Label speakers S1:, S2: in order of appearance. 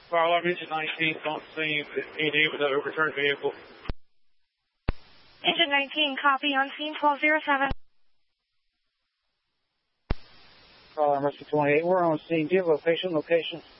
S1: Fire alarm engine 19, don't see ED with an overturned vehicle.
S2: Engine 19, copy on scene 1207.
S3: Fire alarm rescue 28, we're on scene. Do you have a patient location?